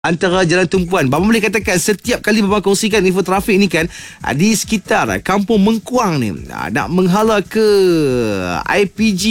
antara jalan tumpuan. Bapa boleh katakan setiap kali Bapa kongsikan info trafik ni kan, di sekitar Kampung Mengkuang ni, nak menghala ke IPG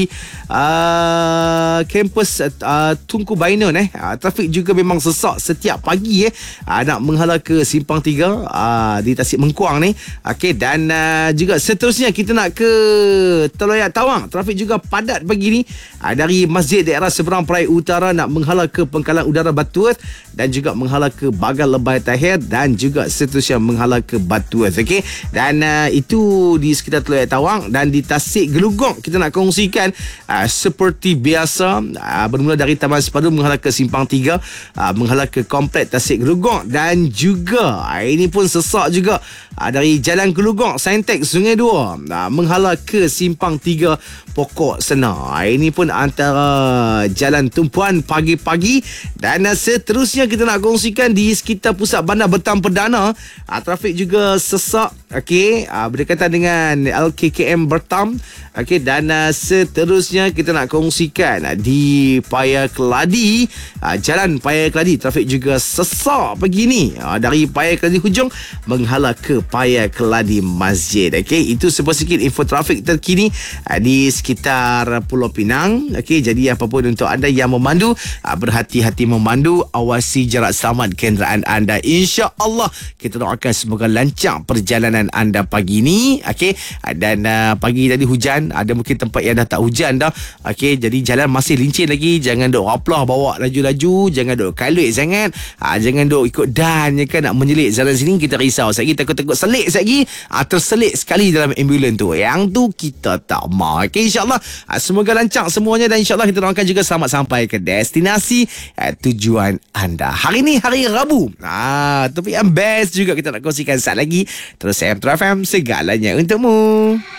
kampus Tunku Bainon, trafik juga memang sesak setiap pagi nak menghala ke Simpang 3 di Tasik Mengkuang ni. Okey, dan juga seterusnya kita nak ke Teloyak Tawang, trafik juga padat pagi ni dari masjid daerah seberang Perai Utara nak menghala ke Pangkalan Udara Batu Earth dan juga menghala ke Bagan Lebay Tahir dan juga seterusnya menghala ke Batu Earth. Okey, dan itu di sekitar Teloyak Tawang. Dan di Tasik Gelugong kita nak kongsikan seperti biasa, bermula dari Taman Sepadu menghala ke Simpang 3, menghala ke Komplek Tasik Gelugong, dan juga ini pun sesak juga dari Jalan Gelugong Saintek Sungai Dua menghala ke Simpang 3 Pokok Senar. Ini pun antara jalan tumpuan pagi-pagi. Dan seterusnya kita nak kongsikan di sekitar pusat bandar Bertam Perdana, trafik juga sesak. Okey, berdekatan dengan LKKM Bertam. Okey, dan seterusnya kita nak kongsikan di Paya Keladi, Jalan Paya Keladi, trafik juga sesak pagi ni dari Paya Keladi Hujung menghala ke Paya Keladi Masjid. Okey, itu sepersikit info trafik terkini di sekitar Pulau Pinang. Okey, jadi apapun untuk anda yang memandu, berhati-hati memandu, awasi jarak selamat kenderaan anda. InsyaAllah kita doakan semoga lancar perjalanan anda pagi ni. Okey, dan pagi tadi hujan, ada mungkin tempat yang dah tak hujan dah. Okey, jadi jalan masih lincin lagi. Jangan duk raplah bawa laju-laju, jangan duk kalut sangat, jangan duk ikut dan kan nak menyelit jalan sini. Kita risau sekali, takut-takut selit sekali, terselit sekali dalam ambulans tu. Yang tu kita tak mau. Okey, insyaAllah semoga lancar semuanya, dan insyaAllah kita doakan juga selamat sampai ke destinasi tujuan anda. Hari ni hari Rabu, topik yang best juga kita nak kongsikan saat lagi. Terus Metro FM, segalanya untukmu.